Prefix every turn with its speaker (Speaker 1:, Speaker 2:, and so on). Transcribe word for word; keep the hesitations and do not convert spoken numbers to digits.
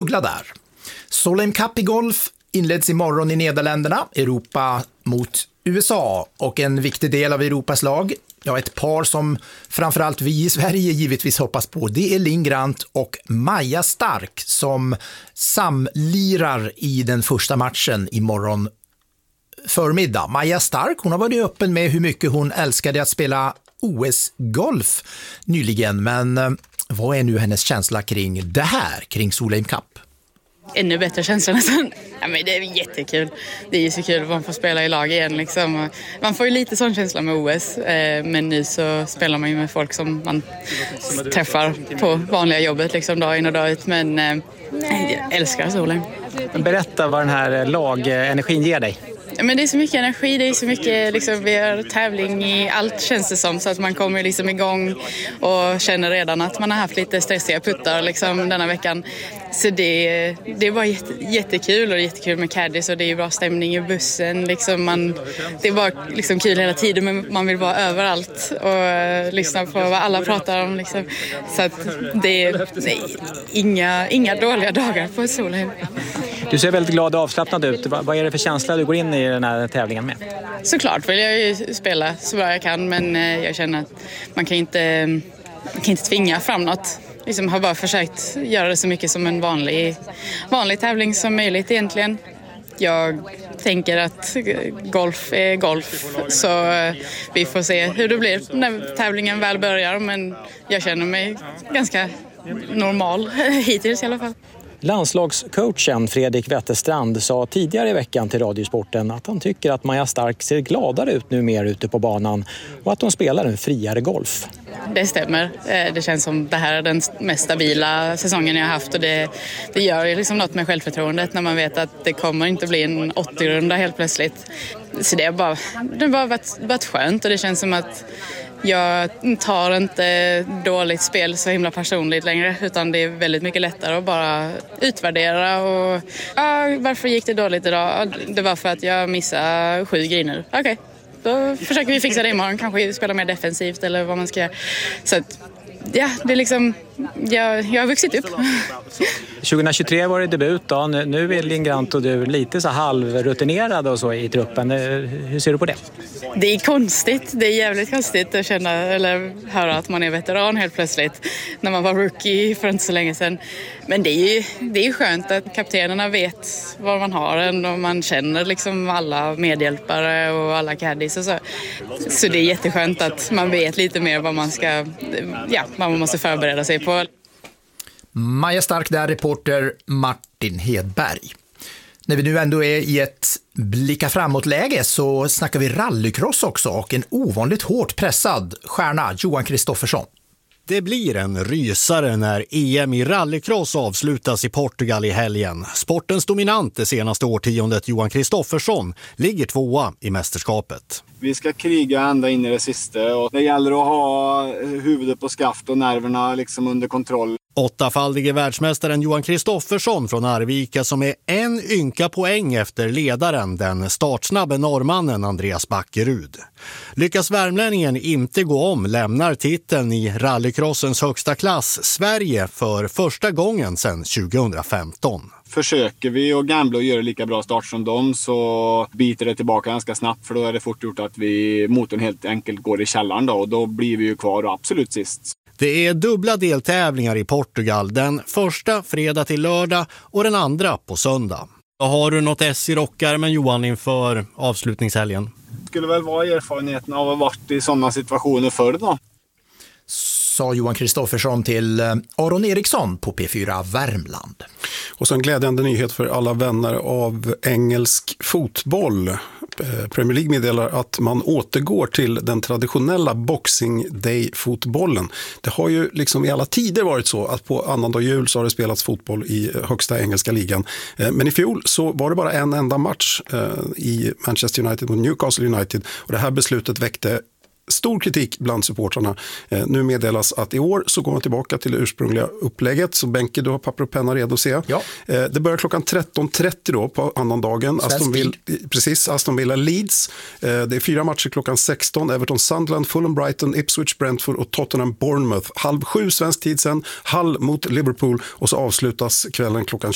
Speaker 1: uggla där. Solheim Cup i golf inleds imorgon i Nederländerna, Europa mot U S A, och en viktig del av Europas lag, ja, ett par som framförallt vi i Sverige givetvis hoppas på, det är Linn Grant och Maja Stark som samlirar i den första matchen imorgon förmiddag. Maja Stark, hon har varit öppen med hur mycket hon älskade att spela O S-golf nyligen, men vad är nu hennes känsla kring det här, kring Solheim Cup?
Speaker 2: Ännu bättre känsla nästan. Ja, men det är jättekul. Det är ju så kul att man får spela i lag igen. Liksom. Man får ju lite sån känsla med O S. Eh, men nu så spelar man ju med folk som man träffar på vanliga jobbet liksom, dag in och dag ut. Men eh, jag älskar Solheim.
Speaker 3: Berätta vad den här lagenergin ger dig.
Speaker 2: Men det är så mycket energi, det är så mycket, liksom, vi har tävling i allt känns det som, så att man kommer liksom igång och känner redan att man har haft lite stressiga puttar liksom, denna veckan. Så det, det var jätte, jättekul, och det är jättekul med caddies, och det är bra stämning i bussen. Liksom man, det är bara liksom kul hela tiden, men man vill vara överallt och lyssna på vad alla pratar om. Liksom. Så att det är nej, inga, inga dåliga dagar på Solheim.
Speaker 3: Du ser väldigt glad och avslappnad ut. Vad är det för känsla du går in i den här tävlingen med?
Speaker 2: Såklart vill jag ju spela så bra jag kan, men jag känner att man kan inte, man kan inte tvinga fram något. Liksom har bara försökt göra det så mycket som en vanlig, vanlig tävling som möjligt egentligen. Jag tänker att golf är golf, så vi får se hur det blir när tävlingen väl börjar, men jag känner mig ganska normal hittills i alla fall.
Speaker 3: Landslagscoachen Fredrik Wetterstrand sa tidigare i veckan till Radiosporten att han tycker att Maja Stark ser gladare ut nu mer ute på banan och att de spelar en friare golf.
Speaker 2: Det stämmer. Det känns som det här är den mest stabila säsongen jag har haft, och det, det gör ju liksom något med självförtroendet när man vet att det kommer inte bli en åttio-runda helt plötsligt. Så det har bara, det har bara varit, varit skönt, och det känns som att jag tar inte dåligt spel så himla personligt längre, utan det är väldigt mycket lättare att bara utvärdera och ja, varför gick det dåligt idag? Det var för att jag missade sju griner. Okej, okay. Då försöker vi fixa det imorgon, kanske spela mer defensivt eller vad man ska göra. Så att, ja, det är liksom, jag, jag har vuxit upp.
Speaker 3: tjugohundratjugotre var det debut då. Nu är Linn Grant och du lite så halvrutinerad och så i truppen. Hur ser du på det?
Speaker 2: Det är konstigt. Det är jävligt konstigt att känna eller höra att man är veteran helt plötsligt när man var rookie för inte så länge sedan. Men det är ju det är skönt att kaptenerna vet var man har en, och man känner liksom alla medhjälpare och alla caddies och så. Så det är jätteskönt att man vet lite mer vad man ska, ja, vad man måste förbereda sig på.
Speaker 1: Maja Stark där, reporter Martin Hedberg. När vi nu ändå är i ett blicka framåt-läge så snackar vi rallycross också, och en ovanligt hårt pressad stjärna, Johan Kristoffersson.
Speaker 4: Det blir en rysare när E M i rallycross avslutas i Portugal i helgen. Sportens dominant det senaste årtiondet, Johan Kristoffersson, ligger tvåa i mästerskapet.
Speaker 5: Vi ska kriga ända in i det sista, och det gäller att ha huvudet på skaft och nerverna liksom under kontroll.
Speaker 4: Åttafaldige världsmästaren Johan Kristoffersson från Arvika, som är en ynka poäng efter ledaren, den startsnabbe norrmannen Andreas Backerud. Lyckas värmlänningen inte gå om lämnar titeln i rallycrossens högsta klass Sverige för första gången sedan tjugohundrafemton.
Speaker 5: Försöker vi att gambla och göra lika bra start som dem, så biter det tillbaka ganska snabbt, för då är det fort gjort att vi motorn helt enkelt går i källaren då, och då blir vi ju kvar och absolut sist.
Speaker 4: Det är dubbla deltävlingar i Portugal, den första fredag till lördag och den andra på söndag. Har du något S i rockärmen, Johan, inför avslutningshelgen?
Speaker 5: Det skulle väl vara erfarenheten av att ha varit i sådana situationer förr då.
Speaker 1: Sa Johan Kristoffersson till Aron Eriksson på P fyra Värmland.
Speaker 6: Och så en glädjande nyhet för alla vänner av engelsk fotboll. Premier League meddelar att man återgår till den traditionella Boxing Day-fotbollen. Det har ju liksom i alla tider varit så att på annandag jul så har det spelats fotboll i högsta engelska ligan. Men i fjol så var det bara en enda match i Manchester United och Newcastle United, och det här beslutet väckte stor kritik bland supportrarna. Eh, nu meddelas att i år så går man tillbaka till det ursprungliga upplägget. Så Benke, du har papper och penna redo att se.
Speaker 1: Ja.
Speaker 6: Eh, det börjar klockan tretton trettio då på annan dagen. Aston Villa, precis, Aston Villa Leeds. Eh, det är fyra matcher klockan sexton. Everton Sunderland, Fulham Brighton, Ipswich Brentford och Tottenham Bournemouth. Halv sju svensk tid sen. Hull mot Liverpool, och så avslutas kvällen klockan